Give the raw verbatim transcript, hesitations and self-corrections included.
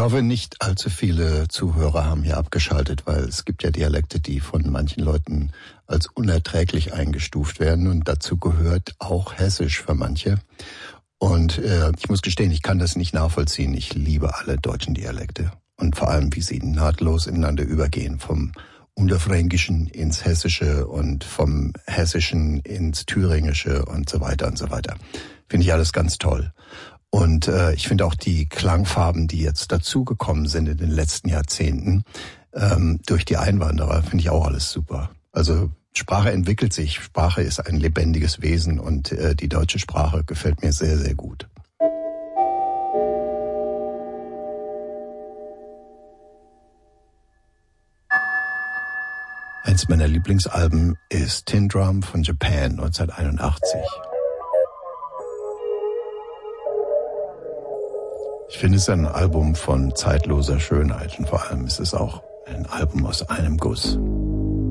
hoffe, nicht allzu viele Zuhörer haben hier abgeschaltet, weil es gibt ja Dialekte, die von manchen Leuten als unerträglich eingestuft werden und dazu gehört auch Hessisch für manche. Und äh, ich muss gestehen, ich kann das nicht nachvollziehen. Ich liebe alle deutschen Dialekte und vor allem, wie sie nahtlos ineinander übergehen, vom Unterfränkischen ins Hessische und vom Hessischen ins Thüringische und so weiter und so weiter. Finde ich alles ganz toll. Und äh, ich finde auch die Klangfarben, die jetzt dazugekommen sind in den letzten Jahrzehnten, ähm, durch die Einwanderer, finde ich auch alles super. Also Sprache entwickelt sich, Sprache ist ein lebendiges Wesen und äh, die deutsche Sprache gefällt mir sehr, sehr gut. Eins meiner Lieblingsalben ist Tin Drum von Japan neunzehnhunderteinundachtzig. Ich finde es ein Album von zeitloser Schönheit und vor allem ist es auch ein Album aus einem Guss.